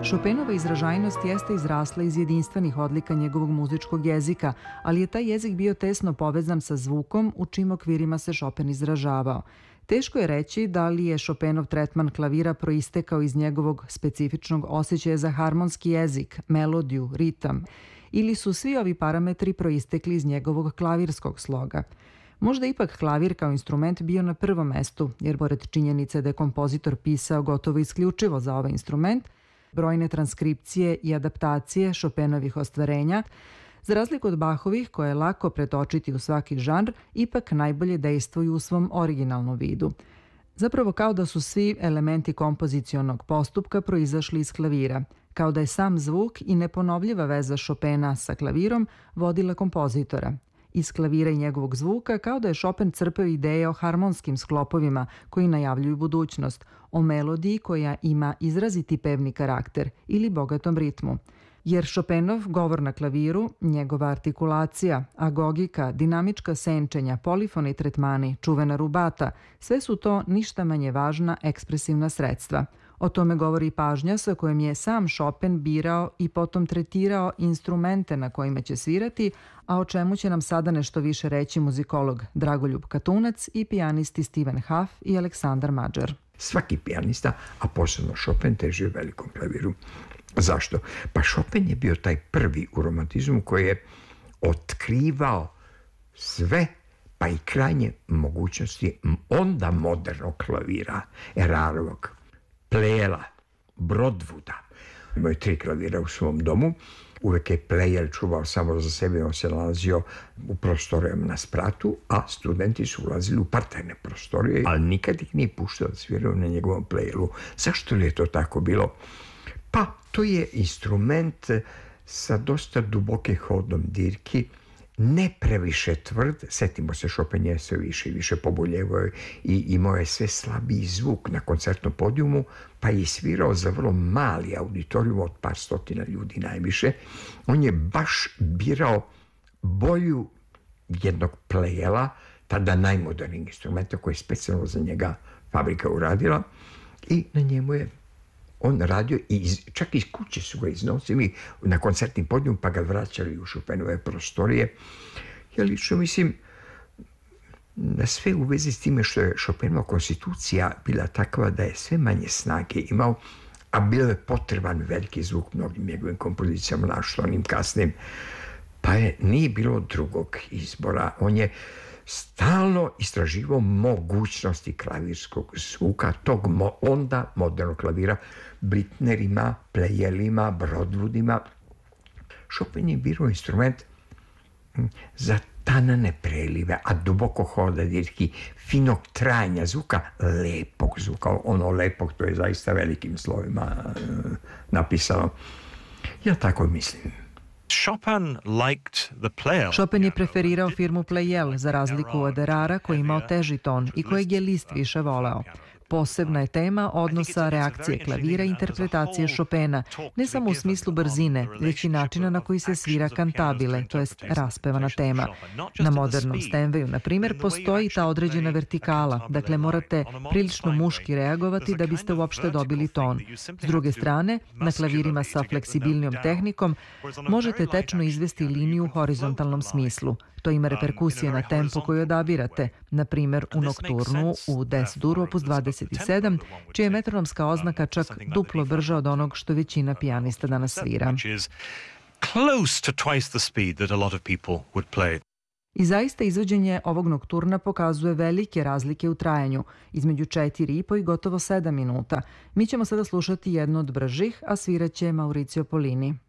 Chopinova izražajnost jeste izrasla iz jedinstvenih odlika njegovog muzičkog jezika, ali je taj jezik bio tesno povezan sa zvukom u čim okvirima se Chopin izražavao. Teško je reći da li je Chopinov tretman klavira proistekao iz njegovog specifičnog osjećaja za harmonski jezik, melodiju, ritam, ili su svi ovi parametri proistekli iz njegovog klavirskog sloga. Možda ipak klavir kao instrument bio na prvom mestu, jer pored činjenice da je kompozitor pisao gotovo isključivo za ovaj instrument, brojne transkripcije i adaptacije Chopinovih ostvarenja, za razliku od Bachovih, koje je lako pretočiti u svaki žanr, ipak najbolje dejstvuju u svom originalnom vidu. Zapravo kao da su svi elementi kompozicionog postupka proizašli iz klavira, kao da je sam zvuk i neponovljiva veza Chopina sa klavirom vodila kompozitora. Iz klavira i njegovog zvuka kao da je Chopin crpeo ideje o harmonskim sklopovima koji najavljuju budućnost, o melodiji koja ima izraziti pevni karakter ili bogatom ritmu. Jer Chopinov govor na klaviru, njegova artikulacija, agogika, dinamička senčenja, polifoni tretmani, čuvena rubata, sve su to ništa manje važna ekspresivna sredstva. O tome govori i pažnja sa kojom je sam Chopin birao i potom tretirao instrumente na kojima će svirati, a o čemu će nam sada nešto više reći muzikolog Dragoljub Katunac i pijanisti Steven Huff i Aleksandar Mađar. Svaki pijanista, a posebno Chopin, teži velikom klaviru. Zašto? Pa Chopin je bio taj prvi u romantizmu koji je otkrivao sve, pa i krajnje mogućnosti onda modernog klavira, Erarovog, Plejela, Brodvuda. Imao je 3 klavira u svom domu. Uvek je Plejel čuvao samo za sebe, on se nalazio u prostorijama na spratu, a studenti su ulazili u parterne prostorije, ali nikad ih nije puštao da sviraju na njegovom Plejelu. Zašto li je to tako bilo? Pa, to je instrument sa dosta duboke hodom dirki, ne previše tvrd. Setimo se, Chopin je sve više i više poboljevao i imao je sve slabiji zvuk na koncertnom podijumu, pa je svirao za vrlo mali auditorijum od par stotina ljudi najviše. On je baš birao bolju jednog Plejela, tada najmodernijeg instrumenta koji je specijalno za njega fabrika uradila, i na njemu je on radio i čak iz kuće su ga iznosili na koncertni podijum pa ga vraćali u Chopinove prostorije. Ja lično mislim na sve u vezi s time što je Chopinova konstitucija bila takva da je sve manje snage imao, a bio je potreban veliki zvuk mnogim njegovim kompozicijama, našto onim kasnim. Pa nije bilo drugog izbora. On je stalno istraživao mogućnosti klavirskog zvuka, tog onda modernog klavira, Blitnerima, Plejelima, Brodvudima. Chopin je birao instrument za tanane prelive, a duboko hoda dirki, finog trajanja zvuka, lepog zvuka. Ono lepog, to je zaista velikim slovima napisano. Ja tako mislim. Chopin je preferirao firmu Pleyel za razliku od Erara koji je imao teži ton i kojeg je Liszt više voleo. Posebna je tema odnosa reakcije klavira i interpretacije Chopina, ne samo u smislu brzine, već i načina na koji se svira kantabile, to jest raspevana tema. Na modernom Steinwayu, na primjer, postoji ta određena vertikala, dakle morate prilično muški reagovati da biste uopšte dobili ton. S druge strane, na klavirima sa fleksibilnijom tehnikom možete tečno izvesti liniju u horizontalnom smislu. To ima reperkusije na tempo koju odabirate, na primjer u Nokturnu u Des-dur opus 27, čija je metronomska oznaka čak duplo brža od onog što većina pijanista danas svira. I zaista izvođenje ovog Nokturna pokazuje velike razlike u trajanju, između 4,5 i gotovo 7 minuta. Mi ćemo sada slušati jednu od bržih, a sviraće Mauricio Pollini.